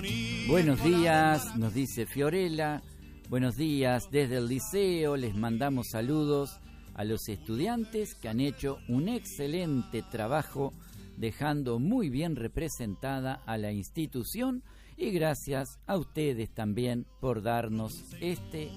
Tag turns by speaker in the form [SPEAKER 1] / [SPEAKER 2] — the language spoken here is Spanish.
[SPEAKER 1] Buenos días, nos dice Fiorella. Buenos días, desde el liceo les mandamos saludos a los estudiantes que han hecho un excelente trabajo, dejando muy bien representada a la institución, y gracias a ustedes también por darnos este